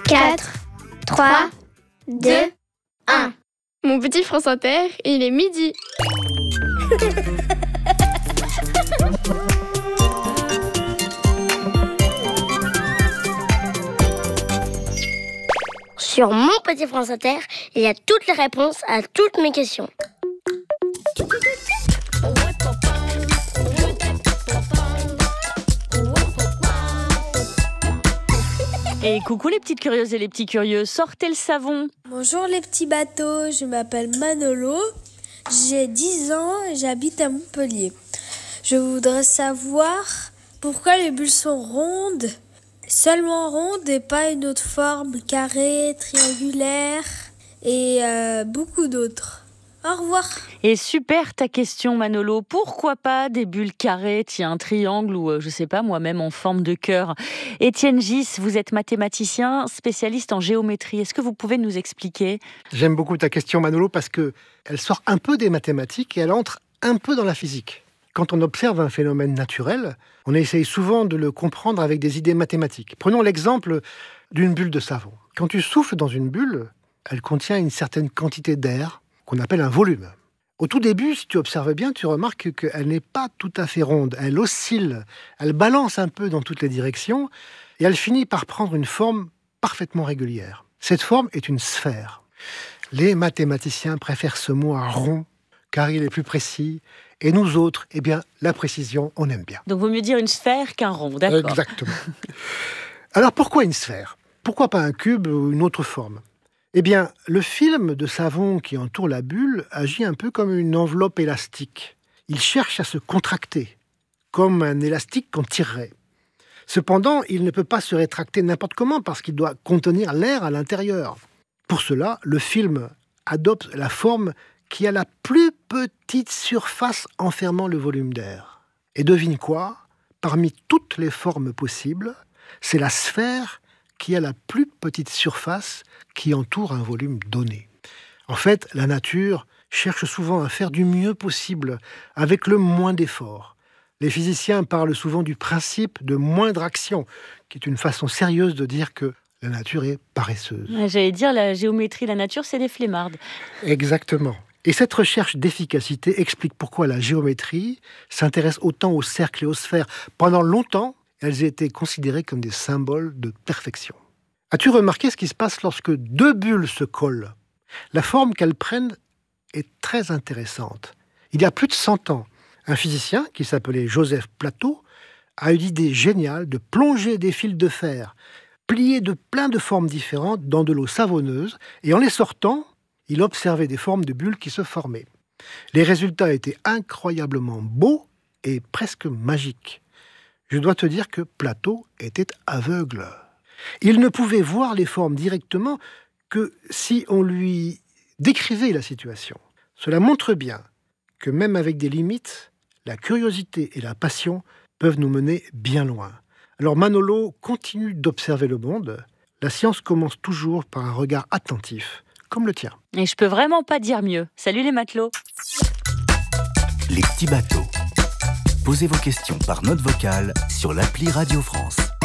4, 3, 2, 1. Mon petit France Inter, il est midi. Sur mon petit France Inter, il y a toutes les réponses à toutes mes questions. Et coucou les petites curieuses et les petits curieux, sortez le savon. Bonjour les petits bateaux, je m'appelle Manolo, j'ai 10 ans et j'habite à Montpellier. Je voudrais savoir pourquoi les bulles sont rondes, seulement rondes et pas une autre forme, carrée, triangulaire et beaucoup d'autres. Au revoir. Et super ta question Manolo, pourquoi pas des bulles carrées, tiens, un triangle ou je sais pas moi-même en forme de cœur. Étienne Gis, vous êtes mathématicien, spécialiste en géométrie, est-ce que vous pouvez nous expliquer ? J'aime beaucoup ta question Manolo parce qu'elle sort un peu des mathématiques et elle entre un peu dans la physique. Quand on observe un phénomène naturel, on essaye souvent de le comprendre avec des idées mathématiques. Prenons l'exemple d'une bulle de savon. Quand tu souffles dans une bulle, elle contient une certaine quantité d'air qu'on appelle un volume. Au tout début, si tu observes bien, tu remarques qu'elle n'est pas tout à fait ronde. Elle oscille, elle balance un peu dans toutes les directions et elle finit par prendre une forme parfaitement régulière. Cette forme est une sphère. Les mathématiciens préfèrent ce mot à rond car il est plus précis. Et nous autres, eh bien, la précision, on aime bien. Donc, vaut mieux dire une sphère qu'un rond, d'accord. Exactement. Alors, pourquoi une sphère ? Pourquoi pas un cube ou une autre forme ? Eh bien, le film de savon qui entoure la bulle agit un peu comme une enveloppe élastique. Il cherche à se contracter, comme un élastique qu'on tirerait. Cependant, il ne peut pas se rétracter n'importe comment parce qu'il doit contenir l'air à l'intérieur. Pour cela, le film adopte la forme qui a la plus petite surface enfermant le volume d'air. Et devine quoi ? Parmi toutes les formes possibles, c'est la sphère qui a la plus petite surface qui entoure un volume donné. En fait, la nature cherche souvent à faire du mieux possible avec le moins d'efforts. Les physiciens parlent souvent du principe de moindre action, qui est une façon sérieuse de dire que la nature est paresseuse. J'allais dire, la géométrie, la nature, c'est des flemmardes. Exactement. Et cette recherche d'efficacité explique pourquoi la géométrie s'intéresse autant aux cercles et aux sphères. Pendant longtemps, elles étaient considérées comme des symboles de perfection. As-tu remarqué ce qui se passe lorsque deux bulles se collent ? La forme qu'elles prennent est très intéressante. Il y a plus de 100 ans, un physicien qui s'appelait Joseph Plateau a eu l'idée géniale de plonger des fils de fer pliés de plein de formes différentes dans de l'eau savonneuse et en les sortant, il observait des formes de bulles qui se formaient. Les résultats étaient incroyablement beaux et presque magiques. Je dois te dire que Plateau était aveugle. Il ne pouvait voir les formes directement que si on lui décrivait la situation. Cela montre bien que même avec des limites, la curiosité et la passion peuvent nous mener bien loin. Alors Manolo continue d'observer le monde. La science commence toujours par un regard attentif, comme le tien. Et je peux vraiment pas dire mieux. Salut les matelots. Les petits bateaux. Posez vos questions par note vocale sur l'appli Radio France.